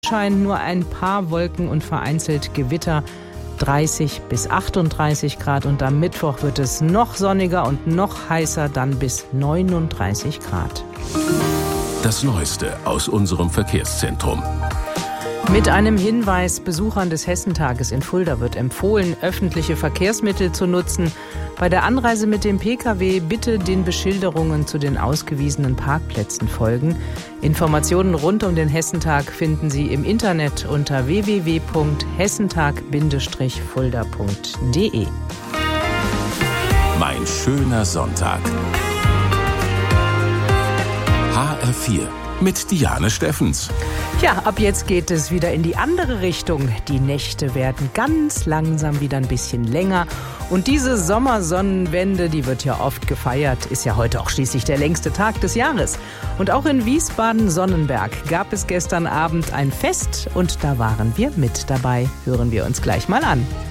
Schein, nur ein paar Wolken und vereinzelt Gewitter, 30 bis 38 Grad. Und am Mittwoch wird es noch sonniger und noch heißer, dann bis 39 Grad. Das Neueste aus unserem Verkehrszentrum. Mit einem Hinweis: Besuchern des Hessentages in Fulda wird empfohlen, öffentliche Verkehrsmittel zu nutzen. Bei der Anreise mit dem Pkw bitte den Beschilderungen zu den ausgewiesenen Parkplätzen folgen. Informationen rund um den Hessentag finden Sie im Internet unter www.hessentag-fulda.de. Mein schöner Sonntag. HR4 mit Diane Steffens. Ja, ab jetzt geht es wieder in die andere Richtung. Die Nächte werden ganz langsam wieder ein bisschen länger. Und diese Sommersonnenwende, die wird ja oft gefeiert, ist ja heute auch schließlich der längste Tag des Jahres. Und auch in Wiesbaden-Sonnenberg gab es gestern Abend ein Fest und da waren wir mit dabei. Hören wir uns gleich mal an.